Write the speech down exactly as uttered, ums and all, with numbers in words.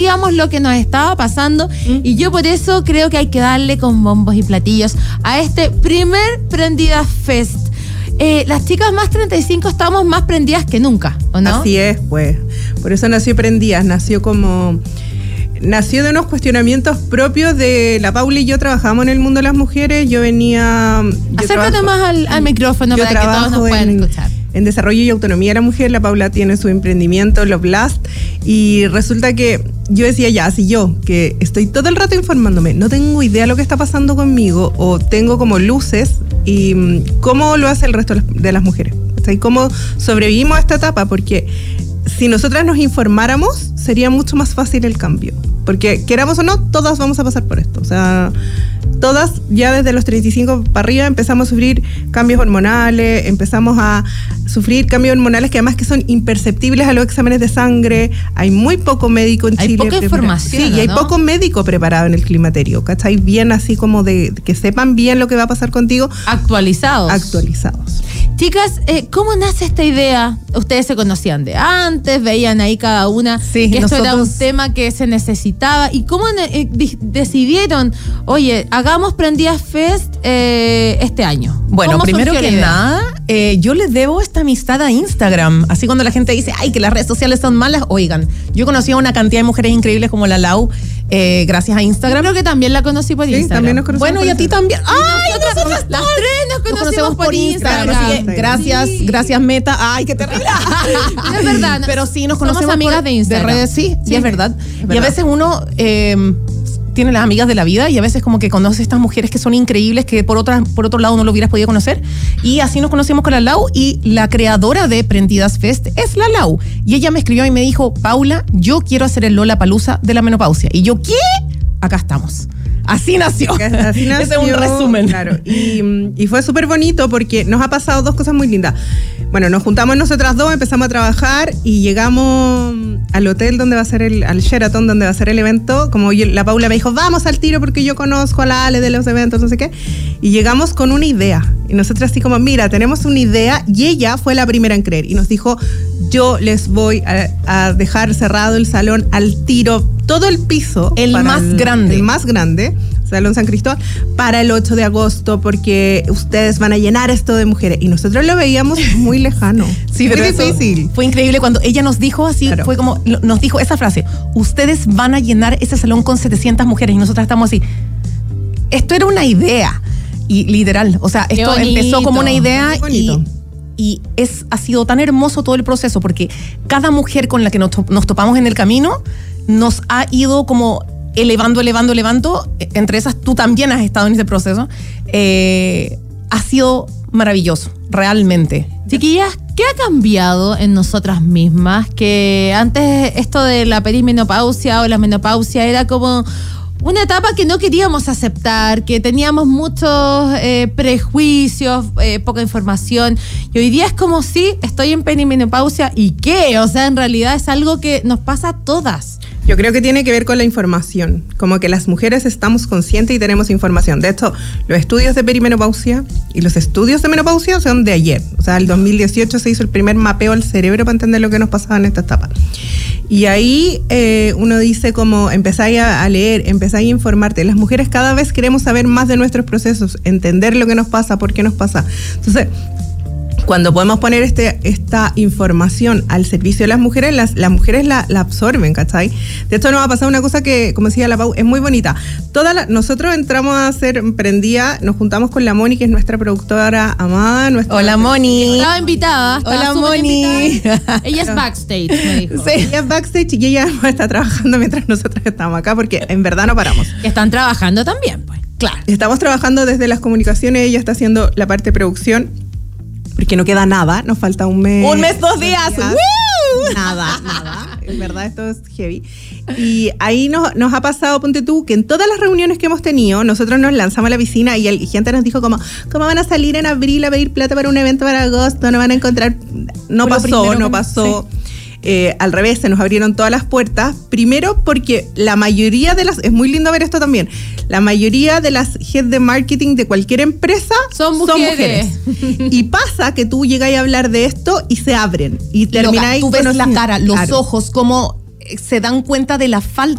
sabíamos lo que nos estaba pasando ¿Mm? Y yo por eso creo que hay que darle con bombos y platillos a este primer Prendidas Fest. Eh, las chicas más treinta y cinco estamos más prendidas que nunca, ¿o no? Así es, pues. Por eso nació Prendidas, nació como... Nació de unos cuestionamientos propios de la Paula y yo trabajamos en el mundo de las mujeres. Yo venía... Yo Acércate trabajo, más al, al micrófono para que todos nos puedan en, escuchar. En desarrollo y autonomía de la mujer, la Paula tiene su emprendimiento, Love Last, y resulta que yo decía ya, si yo, que estoy todo el rato informándome, no tengo idea de lo que está pasando conmigo, o tengo como luces, y cómo lo hace el resto de las mujeres, ¿sí? Cómo sobrevivimos a esta etapa, porque si nosotras nos informáramos, sería mucho más fácil el cambio. Porque queramos o no, todas vamos a pasar por esto. O sea, todas ya desde los treinta y cinco para arriba empezamos a sufrir cambios hormonales, empezamos a sufrir cambios hormonales que además que son imperceptibles a los exámenes de sangre. Hay muy poco médico en hay Chile. Hay poca información, Sí, y hay ¿no? poco médico preparado en el climaterio, ¿cachai? Bien así como de que sepan bien lo que va a pasar contigo. Actualizados. Actualizados. Chicas, eh, ¿cómo nace esta idea? Ustedes se conocían de antes, veían ahí cada una sí, que esto nosotros... era un tema que se necesitaba. ¿Y cómo eh, decidieron, oye, hagamos Prendidas Fest eh, este año? Bueno, primero que nada, eh, yo les debo esta amistad a Instagram. Así cuando la gente dice, ay, que las redes sociales son malas, oigan, yo conocí a una cantidad de mujeres increíbles como la Lau, eh, gracias a Instagram. Yo creo que también la conocí por sí, Instagram. También nos conocemos bueno, por y a ti también. ¡Ay, nosotras, nosotras las tres nos conocemos, nos conocemos por, por Instagram! Instagram. Así que gracias, sí. gracias Meta. ¡Ay, qué terrible! Es verdad. Pero sí, nos Somos conocemos amigas por, de Instagram. De redes, sí, sí, sí es verdad. Es y verdad. a veces uno... Eh, tiene las amigas de la vida y a veces como que conoce estas mujeres que son increíbles que por otra, por otro lado no lo hubieras podido conocer, y así nos conocimos con la Lau, y la creadora de Prendidas Fest es la Lau, y ella me escribió y me dijo, Paula, yo quiero hacer el Lollapalooza de la menopausia, y yo, ¿qué? Acá estamos. Así nació. Así nació. Ese es un resumen. Claro. Y, y fue súper bonito porque nos ha pasado dos cosas muy lindas. Bueno, nos juntamos nosotras dos, empezamos a trabajar y llegamos al hotel donde va a ser el, al Sheraton donde va a ser el evento. Como yo, la Paula me dijo, vamos al tiro porque yo conozco a la Ale de los eventos, no sé qué. Y llegamos con una idea. Y nosotras así como, mira, tenemos una idea. Y ella fue la primera en creer. Y nos dijo, yo les voy a, a dejar cerrado el salón al tiro, todo el piso. El más el, grande. El más grande. Salón San Cristóbal, para el ocho de agosto, porque ustedes van a llenar esto de mujeres. Y nosotros lo veíamos muy lejano. Sí, muy pero difícil. Fue increíble cuando ella nos dijo así, claro. Fue como, nos dijo esa frase, ustedes van a llenar ese salón con setecientas mujeres, y nosotros estamos así. Esto era una idea, y literal, o sea, esto empezó como una idea y... Y es, ha sido tan hermoso todo el proceso, porque cada mujer con la que nos, nos topamos en el camino nos ha ido como elevando, elevando, elevando. Entre esas, tú también has estado en ese proceso. Eh, ha sido maravilloso, realmente. Chiquillas, ¿qué ha cambiado en nosotras mismas? Que antes esto de la perimenopausia o la menopausia era como... una etapa que no queríamos aceptar, que teníamos muchos eh, prejuicios, eh, poca información, y hoy día es como, sí, estoy en perimenopausia, ¿y qué? O sea, en realidad es algo que nos pasa a todas. Yo creo que tiene que ver con la información, como que las mujeres estamos conscientes y tenemos información. De hecho, los estudios de perimenopausia y los estudios de menopausia son de ayer. O sea, el dos mil dieciocho se hizo el primer mapeo al cerebro para entender lo que nos pasaba en esta etapa. Y ahí eh, uno dice como, empezáis a, a leer, empezáis a informarte. Las mujeres cada vez queremos saber más de nuestros procesos, entender lo que nos pasa, por qué nos pasa. Entonces, cuando podemos poner este, esta información al servicio de las mujeres, las, las mujeres la, la absorben, ¿cachai? De hecho, nos ha pasado una cosa que, como decía la Pau, es muy bonita. Toda la, nosotros entramos a hacer Prendía, nos juntamos con la Moni, que es nuestra productora amada. Nuestra, Hola, Moni. Estaba invitada. Estaba Hola, Moni. Invitada. Ella es backstage, me dijo. Sí, ella es backstage y ella está trabajando mientras nosotros estamos acá, porque en verdad no paramos. Que están trabajando también, pues. Claro. Estamos trabajando desde las comunicaciones, ella está haciendo la parte de producción, porque no queda nada, nos falta un mes. Un mes, dos días. días. Nada, nada. En verdad, esto es heavy. Y ahí nos, nos ha pasado, ponte tú, que en todas las reuniones que hemos tenido, nosotros nos lanzamos a la piscina y, el, y gente nos dijo como, ¿cómo van a salir en abril a pedir plata para un evento para agosto? No van a encontrar... No Fue pasó, no pasó. Sí. Eh, al revés, se nos abrieron todas las puertas. Primero porque la mayoría de las... Es muy lindo ver esto también. La mayoría de las head de marketing de cualquier empresa son mujeres. Son mujeres. Y pasa que tú llegas a hablar de esto y se abren. Y termináis... Tú ves la cara, los claro. ojos, como se dan cuenta de la falta